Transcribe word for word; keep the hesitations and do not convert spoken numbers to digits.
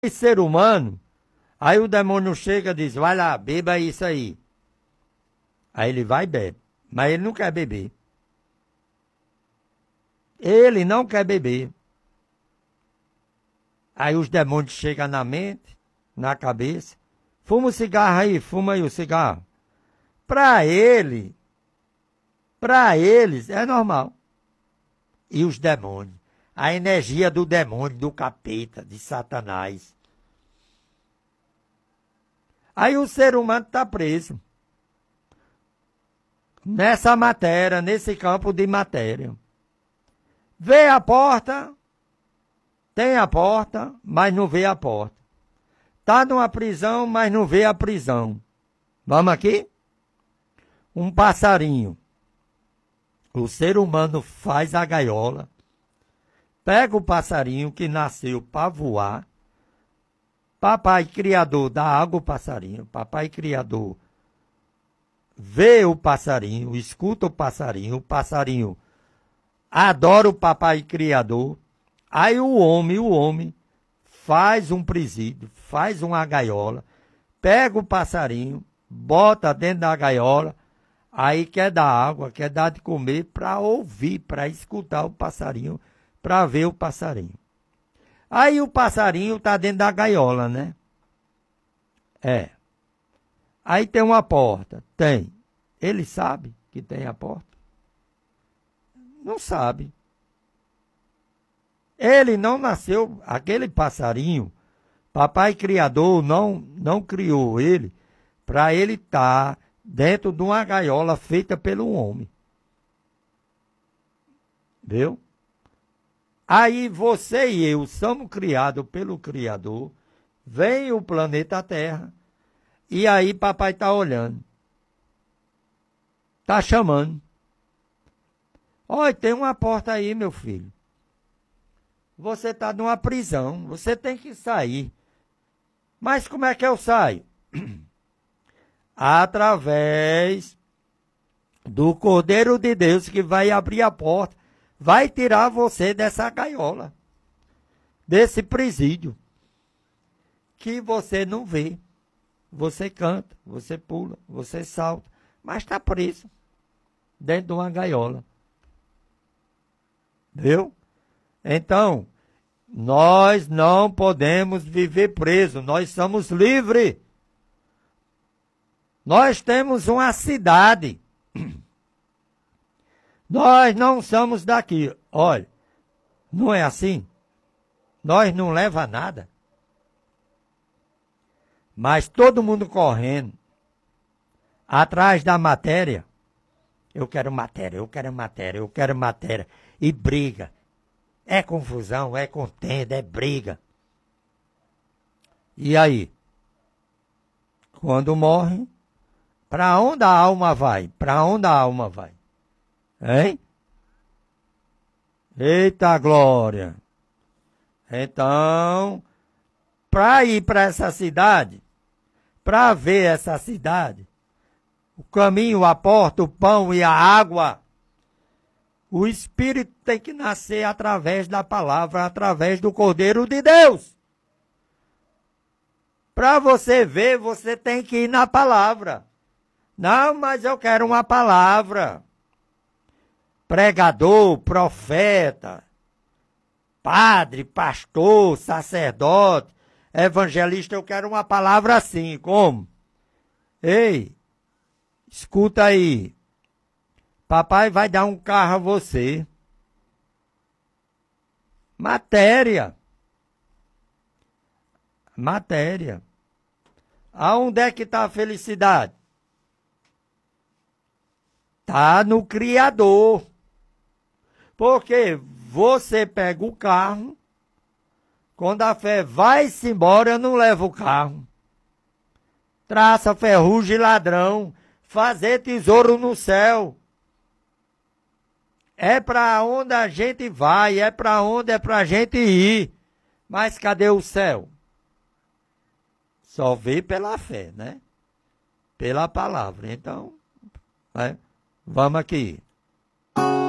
ser humano, aí o demônio chega e diz, vai lá, beba isso aí. Aí ele vai e bebe, mas ele não quer beber. Ele não quer beber. Aí os demônios chegam na mente, na cabeça, fuma o cigarro aí, fuma aí o cigarro. Para ele, para eles é normal. E os demônios, a energia do demônio, do capeta, de Satanás. Aí o ser humano está preso. Nessa matéria, nesse campo de matéria. Vê a porta, tem a porta, mas não vê a porta. Está numa prisão, mas não vê a prisão. Vamos aqui? Um passarinho. O ser humano faz a gaiola, pega o passarinho que nasceu para voar. Papai Criador dá água ao passarinho. Papai Criador vê o passarinho, escuta o passarinho. O passarinho adora o Papai Criador. Aí o homem, o homem faz um presídio, faz uma gaiola, pega o passarinho, bota dentro da gaiola. Aí quer dar água, quer dar de comer para ouvir, para escutar o passarinho, para ver o passarinho. Aí o passarinho está dentro da gaiola, né? É. Aí tem uma porta. Tem. Ele sabe que tem a porta? Não sabe. Ele não nasceu, aquele passarinho, Papai Criador não, não criou ele para ele estar tá dentro de uma gaiola feita pelo homem. Viu? Aí você e eu somos criados pelo Criador, vem o planeta Terra, e aí papai está olhando. Está chamando. Olha, tem uma porta aí, meu filho. Você está numa prisão, você tem que sair. Mas como é que eu saio? Através do Cordeiro de Deus que vai abrir a porta, vai tirar você dessa gaiola, desse presídio, que você não vê. Você canta, você pula, você salta, mas está preso dentro de uma gaiola. Viu? Então, nós não podemos viver presos, nós somos livres. Nós temos uma cidade. Nós não somos daqui. Olha, não é assim? Nós não leva nada. Mas todo mundo correndo atrás da matéria. Eu quero matéria, eu quero matéria, eu quero matéria. E briga. É confusão, é contenda, é briga. E aí? Quando morre, para onde a alma vai? Para onde a alma vai? Hein? Eita glória! Então, para ir para essa cidade, para ver essa cidade, o caminho, a porta, o pão e a água, o Espírito tem que nascer através da palavra, através do Cordeiro de Deus. Para você ver, você tem que ir na palavra. Não, mas eu quero uma palavra. Pregador, profeta, padre, pastor, sacerdote, evangelista, eu quero uma palavra assim. Como? Ei, escuta aí. Papai vai dar um carro a você. Matéria. Matéria. Aonde é que está a felicidade? Está no Criador. Porque você pega o carro, quando a fé vai-se embora, eu não levo o carro. Traça, ferrugem, ladrão, fazer tesouro no céu. É para onde a gente vai, é para onde é para a gente ir. Mas cadê o céu? Só vê pela fé, né? Pela palavra. Então, né? Vamos aqui.